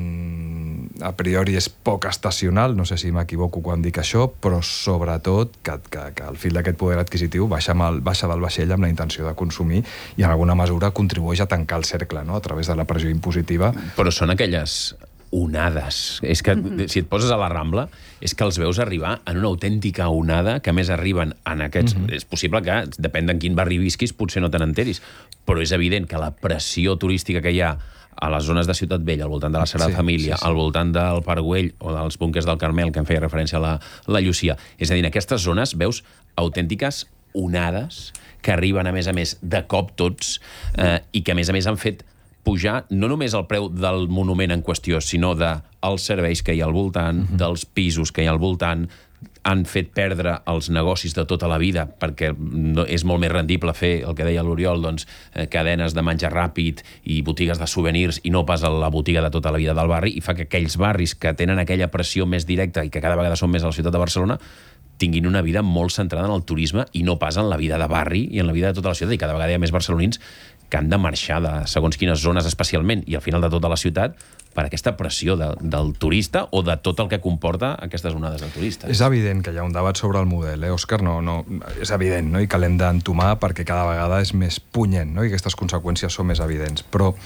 mm, a priori és poc estacional, no sé si m'equivoco quan dic això, però sobretot que, que, que el fil d'aquest poder adquisitiu baixa, el, baixa del vaixell amb la intenció de consumir i en alguna mesura contribueix a tancar el cercle, no?, a través de la pressió impositiva. Però són aquelles onades. És que, mm-hmm. si et poses a la Rambla, és que els veus arribar en una autèntica onada, que més arriben en aquests... Mm-hmm. És possible que, depèn d'en quin barri visquis, potser no te n'enteris, però és evident que la pressió turística que hi ha a les zones de Ciutat Vella, al voltant de la Sagrada sí, Família, sí, sí. al voltant del Parc Güell o dels búnquers del Carmel, que en feia referència a la, la Llucia. És a dir, en aquestes zones veus autèntiques onades que arriben, a més a més, de cop tots, eh, i que, a més a més, han fet pujar no només el preu del monument en qüestió, sinó dels serveis que hi ha al voltant, uh-huh. dels pisos que hi ha al voltant, han fet perdre els negocis de tota la vida, perquè no, és molt més rendible fer, el que deia l'Oriol, doncs, eh, cadenes de menjar ràpid i botigues de souvenirs i no pas a la botiga de tota la vida del barri, i fa que aquells barris que tenen aquella pressió més directa i que cada vegada són més a la ciutat de Barcelona tinguin una vida molt centrada en el turisme i no pas en la vida de barri i en la vida de tota la ciutat, i cada vegada hi ha més barcelonins que han de marxar de segons quines zones especialment i al final de tota la ciutat per aquesta pressió de, del turista o de tot el que comporta aquestes onades de turistes. És evident que hi ha un debat sobre el model, eh, Òscar? No, no, és evident, no? I que l'hem d'entomar perquè cada vegada és més punyent, no? I aquestes conseqüències són més evidents. Però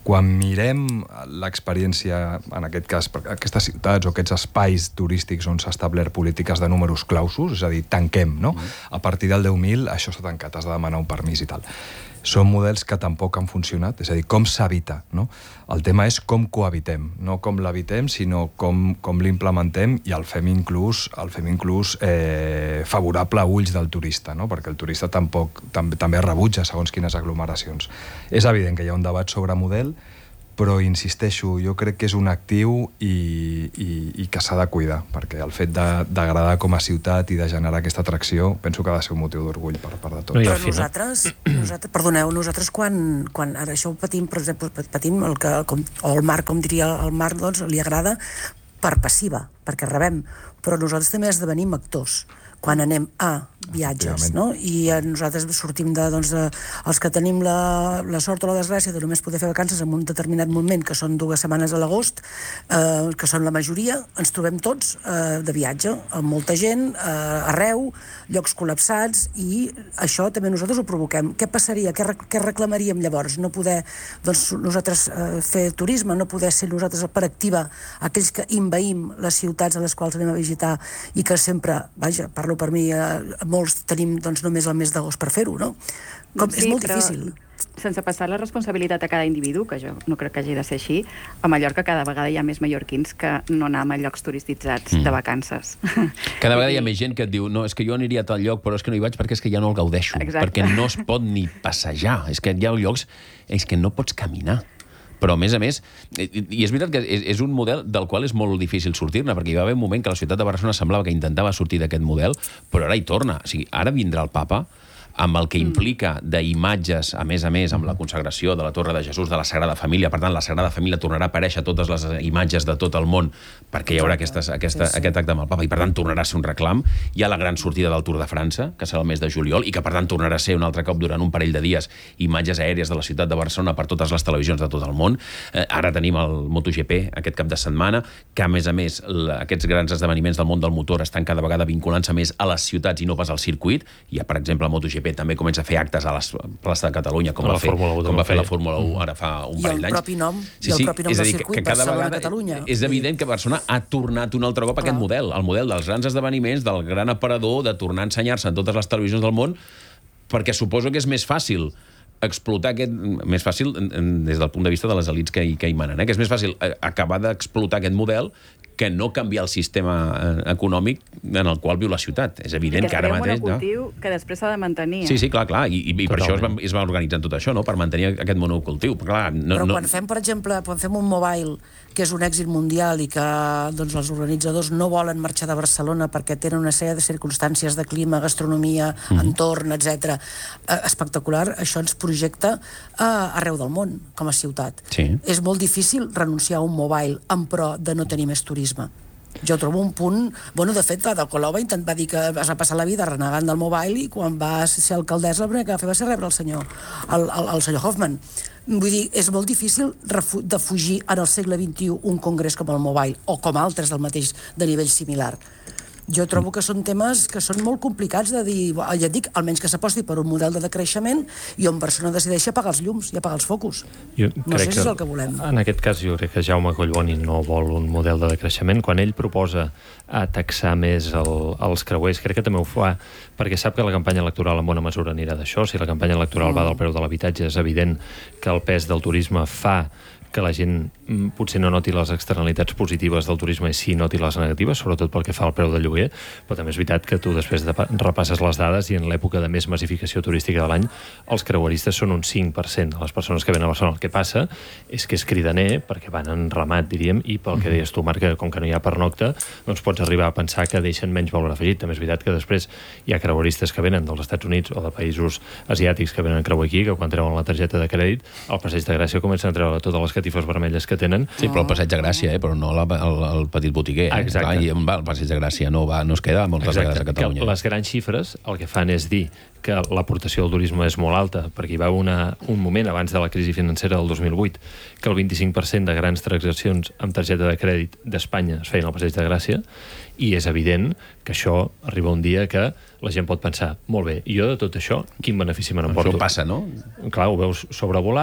Quan mirem l'experiència, en aquest cas, aquestes ciutats o aquests espais turístics on s'ha establert polítiques de números clausos, és a dir, tanquem, no? A partir del deu mil això s'ha tancat, has de demanar un permís i tal. Són models que tampoc han funcionat, és a dir, com s'habita, no? El tema és com cohabitem, no com l'habitem, sinó com, com l'implementem i el fem inclús, el fem inclús eh, favorable a ulls del turista, no? Perquè el turista tampoc, tam, també rebutja segons quines aglomeracions. És evident que hi ha un debat sobre model, però insisteixo, jo crec que és un actiu i, i, i que s'ha de cuidar, perquè el fet d'agradar com a ciutat i de generar aquesta atracció penso que ha de ser un motiu d'orgull per part de tots. Però nosaltres, nosaltres perdoneu, nosaltres quan, quan ara això ho patim, per exemple, patim el que, com, o el Marc, com diria el Marc, doncs li agrada per passiva, perquè rebem, però nosaltres també esdevenim actors quan anem a viatges, no? I nosaltres sortim de, doncs, de, els que tenim la, la sort o la desgràcia de només poder fer vacances en un determinat moment, que són dues setmanes a l'agost, eh, que són la majoria, ens trobem tots eh, de viatge, amb molta gent, eh, arreu, llocs col·lapsats, i això també nosaltres ho provoquem. Què passaria? Què, què reclamaríem llavors? No poder, doncs, nosaltres eh, fer turisme, no poder ser nosaltres per activa aquells que invaïm les ciutats a les quals anem a visitar i que sempre, vaja, parlo per mi, eh, molts tenim doncs, només el mes d'agost per fer-ho, no? Com, sí, és molt difícil. Sense passar la responsabilitat a cada individu, que jo no crec que hagi de ser així, a Mallorca cada vegada hi ha més mallorquins que no anam a llocs turistitzats mm. de vacances. Cada vegada hi ha més gent que et diu no, és que jo aniria a tal lloc, però és que no hi vaig perquè és que ja no el gaudeixo. Exacte. Perquè no es pot ni passejar. És que hi ha llocs és que no pots caminar. Però, a més a més, i és veritat que és un model del qual és molt difícil sortir-ne, perquè hi va haver un moment que la ciutat de Barcelona semblava que intentava sortir d'aquest model, però ara hi torna. O sigui, ara vindrà el papa, amb el que implica d'imatges, a més a més, amb la consagració de la Torre de Jesús, de la Sagrada Família. Per tant, la Sagrada Família tornarà a aparèixer a totes les imatges de tot el món, perquè hi haurà aquestes, aquesta, sí, sí. aquest acte amb el papa, i per tant tornarà a ser un reclam. Hi ha la gran sortida del Tour de França, que serà el mes de juliol, i que per tant tornarà a ser un altre cop durant un parell de dies imatges aèries de la ciutat de Barcelona per totes les televisions de tot el món. Eh, ara tenim el MotoGP aquest cap de setmana, que a més a més la, aquests grans esdeveniments del món del motor estan cada vegada vinculant-se més a les ciutats i no pas al circuit. Hi ha, per exemple, el MotoGP també comença a fer actes a la plaça de Catalunya, com, va fer, com va fer la Fórmula u ara fa un parell d'anys. I el propi nom, sí, sí, i el propi nom del circuit, Barcelona-Catalunya. És evident que Barcelona ha tornat un altre cop a aquest model, el model dels grans esdeveniments, del gran aparador, de tornar a ensenyar-se en totes les televisions del món, perquè suposo que és més fàcil explotar aquest... Més fàcil des del punt de vista de les elits que hi, que hi manen, eh? Que és més fàcil acabar d'explotar aquest model que no canviar el sistema econòmic en el qual viu la ciutat. És evident que, que ara mateix... I que monocultiu no? que després s'ha de mantenir. Sí, sí, clar, clar. I, i per això es va, es va organitzar tot això, no? Per mantenir aquest monocultiu. Però, clar, no, Però no... quan fem, per exemple, quan fem un mobile que és un èxit mundial i que doncs, els organitzadors no volen marxar de Barcelona perquè tenen una sèrie de circumstàncies de clima, gastronomia, mm. entorn, etcètera, eh, espectacular, això ens projecta eh, arreu del món, com a ciutat. Sí. És molt difícil renunciar a un mobile en pro de no tenir més turisme. Jo trobo un punt... Bueno, de fet, Ada Colau va, intent, va dir que es va passar la vida renegant del mobile i quan va ser alcaldessa el primer que va fer va ser rebre el senyor, el, el, el senyor Hoffman. Vull dir, és molt difícil de fugir en el segle vint-i-u un congrés com el Mobile o com altres del mateix de nivell similar. Jo trobo que són temes que són molt complicats de dir, ja et dic, almenys que s'aposti per un model de decreixement i on persona decideixi apagar els llums i apagar els focus. Jo no sé si és el que volem. En aquest cas jo crec que Jaume Collboni no vol un model de decreixement. Quan ell proposa a taxar més el, els creuers, crec que també ho fa perquè sap que la campanya electoral en bona mesura anirà d'això. Si la campanya electoral mm. va del preu de l'habitatge, és evident que el pes del turisme fa que la gent potser no noti les externalitats positives del turisme i sí noti les negatives, sobretot pel que fa al preu del lloguer, però també és veritat que tu després de repasses les dades i en l'època de més massificació turística de l'any, els creueristes són un cinc per cent de les persones que venen a Barcelona. El que passa és que és cridaner, perquè van en ramat, diríem, i pel que deies tu, Marc, que com que no hi ha pernocta, doncs pots arribar a pensar que deixen menys valor afegit. També és veritat que després hi ha creueristes que venen dels Estats Units o de països asiàtics que venen a creuar aquí, que quan treuen la targeta de crèdit, al Passeig de Gràcia comencen a treure totes les catifes vermelles que tenen. Sí, però el Passeig de Gràcia, eh? Però no la, el, el petit botiguer. Eh? Exacte. Clar, i on va el Passeig de Gràcia? No, va, no es queda moltes Exacte. vegades a Catalunya. Que les grans xifres el que fan és dir que l'aportació del turisme és molt alta, perquè hi va una, un moment abans de la crisi financera del dos mil vuit que el vint-i-cinc per cent de grans transaccions amb targeta de crèdit d'Espanya es feien al Passeig de Gràcia, i és evident que això arriba un dia que la gent pot pensar, molt bé, i jo de tot això, quin benefici me n'emporto? Això passa, no? Clar, ho veus sobrevolar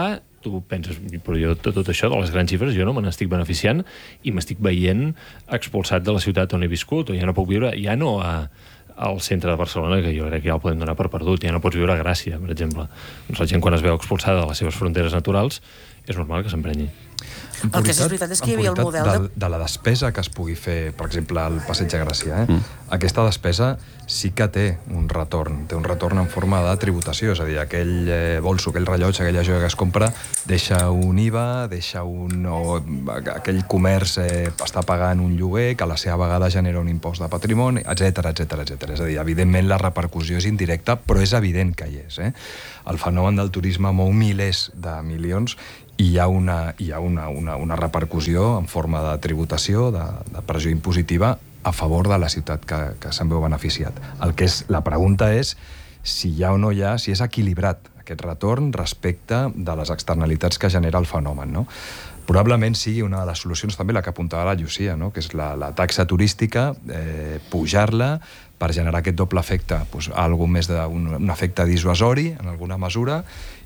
tu penses, però jo de tot això, de les grans xifres, jo no me n'estic beneficiant i m'estic veient expulsat de la ciutat on he viscut, o ja no puc viure, ja no a, al centre de Barcelona, que jo crec que ja el podem donar per perdut, ja no pots viure a Gràcia, per exemple. Doncs la gent, quan es veu expulsada de les seves fronteres naturals, és normal que s'emprenyi. El que és veritat és que hi havia el model de... de... de la despesa que es pugui fer, per exemple, al Passeig de Gràcia, eh? Mm. Aquesta despesa sí que té un retorn, té un retorn en forma de tributació, és a dir, aquell eh, bolso, aquell rellotge, aquella joia que es compra, deixa un I V A, deixa un... o aquell comerç eh, està pagant un lloguer que a la seva vegada genera un impost de patrimoni, etcètera, etcètera, etcètera. És a dir, evidentment la repercussió és indirecta, però és evident que hi és, eh? El fenomen del turisme mou milers de milions i hi ha una, hi ha una, una, una repercussió en forma de tributació, de, de pressió impositiva a favor de la ciutat que, que se'n veu beneficiat. El que és, la pregunta és si hi ha o no hi ha, si és equilibrat aquest retorn respecte de les externalitats que genera el fenomen, no? Probablement sigui una de les solucions també la que apuntava la Llucia, no? Que és la, la taxa turística, eh, pujar-la per generar aquest doble efecte, doncs, algo més d'un un efecte dissuasori en alguna mesura,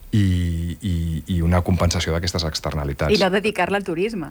i, i, i una compensació d'aquestes externalitats. I no dedicar-la al turisme.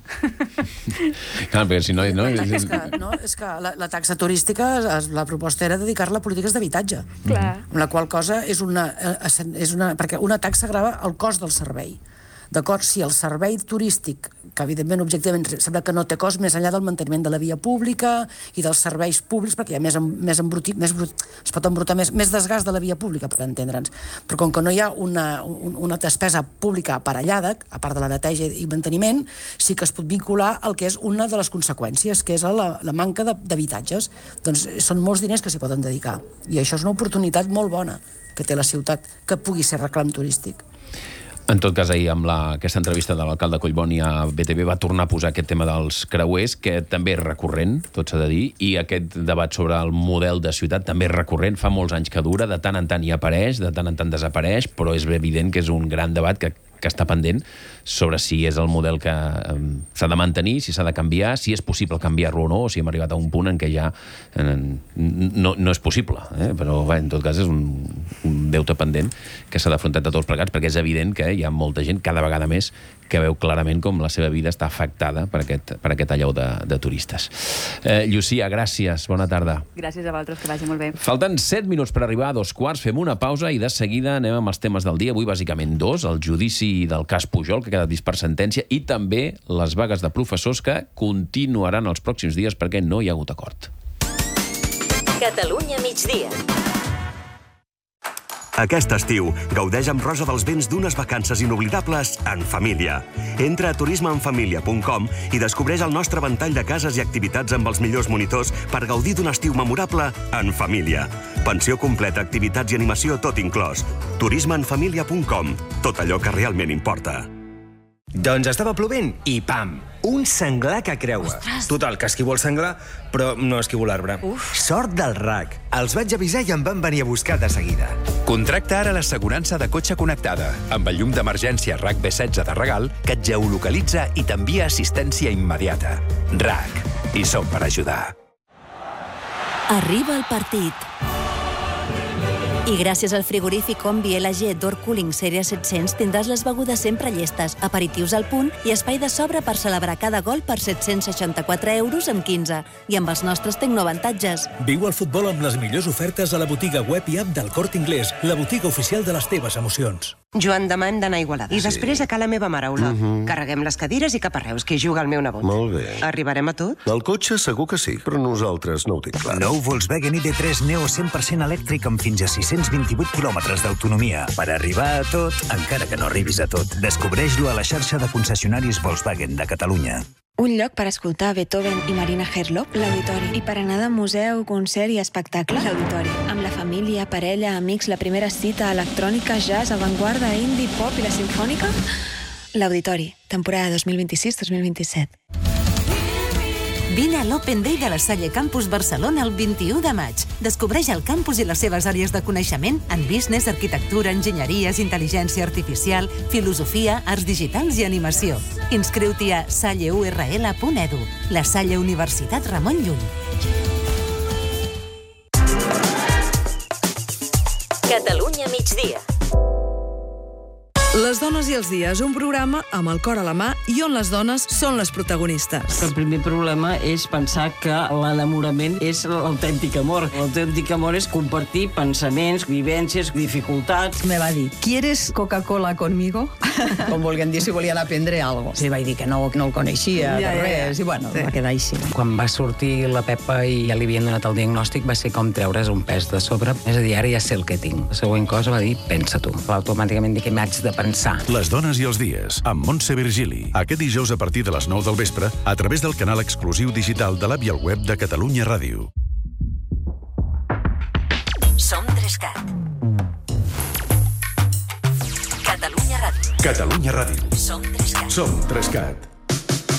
Clar, perquè si no... no... És que, no, és que la, la taxa turística, la proposta era dedicar-la a polítiques d'habitatge. Clar. Amb la qual cosa és una, és una... Perquè una taxa grava el cost del servei. D'acord? Si el servei turístic, que evidentment objectivament sembla que no té cost més enllà del manteniment de la via pública i dels serveis públics, perquè hi ha més, més embrutit, més brut, es pot embrutar més, més desgast de la via pública, per entendre'ns. Però com que no hi ha una, una despesa pública aparellada, a part de la neteja i manteniment, sí que es pot vincular al que és una de les conseqüències, que és la, la manca d'habitatges. Doncs són molts diners que s'hi poden dedicar. I això és una oportunitat molt bona que té la ciutat, que pugui ser reclam turístic. En tot cas, ahir, amb la, aquesta entrevista de l'alcalde Collboni a B T V, va tornar a posar aquest tema dels creuers, que també és recurrent, tot s'ha de dir, i aquest debat sobre el model de ciutat també és recurrent, fa molts anys que dura, de tant en tant hi apareix, de tant en tant desapareix, però és evident que és un gran debat que que està pendent sobre si és el model que eh, s'ha de mantenir, si s'ha de canviar, si és possible canviar-lo o no, o si hem arribat a un punt en què ja eh, no, no és possible. Eh? Però, bé, en tot cas, és un, un deute pendent que s'ha d'afrontar de tots plegats, perquè és evident que hi ha molta gent, cada vegada més, que veu clarament com la seva vida està afectada per aquest, per aquest allau de, de turistes. Eh, Llucia, gràcies, bona tarda. Gràcies a vosaltres, que vagi molt bé. Falten set minuts per arribar a dos quarts, fem una pausa i de seguida anem amb els temes del dia. Avui, bàsicament, dos, el judici del cas Pujol, que ha quedat vist per sentència, i també les vagues de professors que continuaran els pròxims dies perquè no hi ha hagut acord. Catalunya migdia. Aquest estiu, gaudeix amb Rosa dels Vents d'unes vacances inoblidables en família. Entra a turisme en família punt com i descobreix el nostre ventall de cases i activitats amb els millors monitors per gaudir d'un estiu memorable en família. Pensió completa, activitats i animació, tot inclòs. turisme en família punt com. Tot allò que realment importa. Doncs estava plovent i pam! Un senglar que creua. Ostres. Total, que esquivo el senglar, però no esquivo l'arbre. Sort del R A C. Els vaig avisar i em van venir a buscar de seguida. Contracta ara l'assegurança de cotxe connectada, amb el llum d'emergència R A C B setze de regal, que et geolocalitza i t'envia assistència immediata. R A C. Hi som per ajudar. Arriba el partit. I gràcies al frigorífic Combi L G Door Cooling Sèrie set-cents tindràs les begudes sempre llestes, aperitius al punt i espai de sobre per celebrar cada gol per set-cents seixanta-quatre euros amb quinze. I amb els nostres tecnoavantatges. Viu el futbol amb les millors ofertes a la botiga web i app del Corte Inglés, la botiga oficial de les teves emocions. Joan, demà hem d'anar a Igualada. I després a Cala Meva Mare, Olot. Uh -huh. Carreguem les cadires i cap a Reus, que hi juga el meu nebot. Molt bé. Arribarem a tot? El cotxe segur que sí, però nosaltres no ho tinc clar. Nou Volkswagen I D tres Neo cent per cent elèctric amb fins a sis-cents vint-i-vuit quilòmetres d'autonomia. Per arribar a tot, encara que no arribis a tot, descobreix-lo a la xarxa de concessionaris Volkswagen de Catalunya. Un lloc per escoltar Beethoven i Marina Herlop, l'Auditori. I per anar de museu, concert i espectacle, l'Auditori. Amb la família, parella, amics, la primera cita, electrònica, jazz, avantguarda, indie, pop i la simfònica, l'Auditori. Temporada dos mil vint-i-sis dos mil vint-i-set. Vine a l'Open Day de la Salle Campus Barcelona el vint-i-u de maig. Descobreix el campus i les seves àrees de coneixement en business, arquitectura, enginyeries, intel·ligència artificial, filosofia, arts digitals i animació. Inscriu-t'hi a salle u erre ele punt edu. La Salle Universitat Ramon Llull. Catalunya migdia. Les dones i els dies, un programa amb el cor a la mà i on les dones són les protagonistes. El primer problema és pensar que l'enamorament és l'autèntic amor. L'autèntic amor és compartir pensaments, vivències, dificultats. Me va dir, ¿quieres Coca-Cola conmigo? Com volguem dir, si volien aprendre alguna cosa. Sí, vaig dir que no, no el coneixia, ja, de res, ja, ja. I bueno, sí. Va quedar així. Quan va sortir la Pepa i ja li havien donat el diagnòstic, va ser com treure's un pes de sobre. És a dir, ara ja sé el que tinc. La següent cosa va dir, pensa tu. Automàticament dic que m'haig de pensar. Les dones i els dies, amb Montse Virgili. Aquest dijous a partir de les nou del vespre, a través del canal exclusiu digital de l'app i el web de Catalunya Ràdio. Som Trescat. Catalunya Ràdio. Catalunya Ràdio. Som Trescat. Som Trescat.